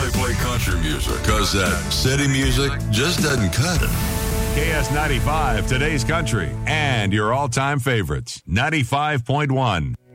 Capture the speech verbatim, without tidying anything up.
only play country music because that city music just doesn't cut it. K S ninety-five, today's country, and your all-time favorites. ninety-five point one.